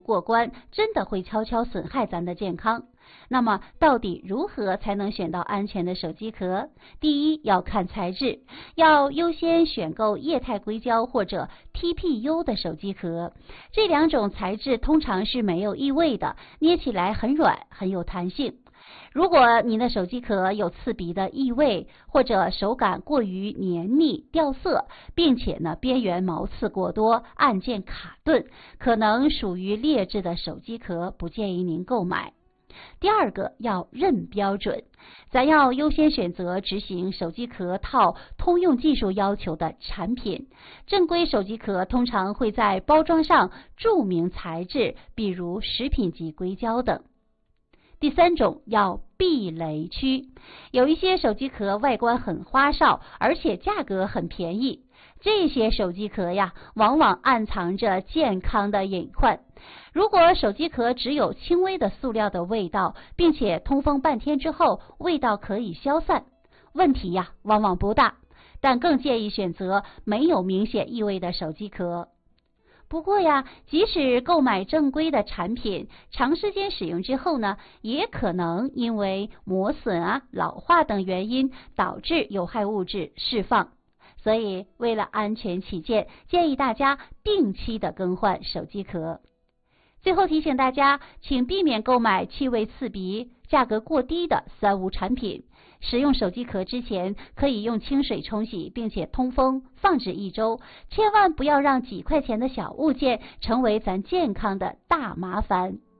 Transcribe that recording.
过关，真的会悄悄损害咱的健康。那么到底如何才能选到安全的手机壳？第一，要看材质，要优先选购液态硅胶或者 TPU 的手机壳。这两种材质通常是没有异味的，捏起来很软，很有弹性。如果你的手机壳有刺鼻的异味，或者手感过于黏腻掉色，并且边缘毛刺过多，按键卡顿，可能属于劣质的手机壳，不建议您购买。第二个，要认标准，咱要优先选择执行手机壳套通用技术要求的产品。正规手机壳通常会在包装上注明材质，比如食品级硅胶等。第三种，要避雷区，有一些手机壳外观很花哨，而且价格很便宜，这些手机壳呀，往往暗藏着健康的隐患。如果手机壳只有轻微的塑料的味道，并且通风半天之后味道可以消散，问题呀往往不大，但更建议选择没有明显异味的手机壳。不过呀，即使购买正规的产品，长时间使用之后呢，也可能因为磨损老化等原因导致有害物质释放。所以为了安全起见，建议大家定期的更换手机壳。最后提醒大家，请避免购买气味刺鼻、价格过低的三无产品。使用手机壳之前，可以用清水冲洗，并且通风放置1周，千万不要让几块钱的小物件成为咱健康的大麻烦。